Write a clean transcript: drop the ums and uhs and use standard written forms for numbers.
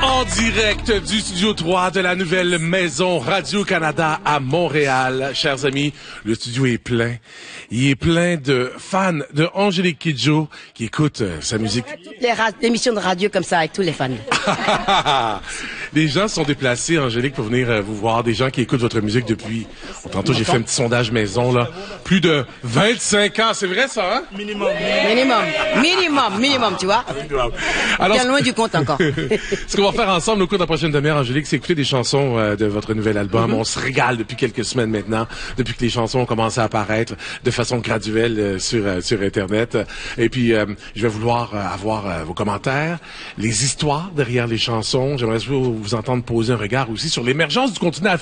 En direct du studio 3 de la nouvelle maison Radio-Canada à Montréal. Chers amis, le studio est plein. Il est plein de fans de Angélique Kidjo qui écoutent sa musique. Toutes les émissions de radio comme ça avec tous les fans. Des gens sont déplacés, Angélique, pour venir vous voir. Des gens qui écoutent votre musique depuis... Tantôt, j'ai fait un petit sondage maison, là. Plus de 25 ans. C'est vrai, ça, hein? Minimum, tu vois? Alors, bien loin du compte encore. Ce qu'on va faire ensemble au cours de la prochaine demi-heure, Angélique, c'est écouter des chansons de votre nouvel album. On se régale depuis quelques semaines maintenant, depuis que les chansons ont commencé à apparaître de façon graduelle sur Internet. Et puis, je vais vouloir avoir vos commentaires, les histoires derrière les chansons. J'aimerais vous entendre poser un regard aussi sur l'émergence du continent africain.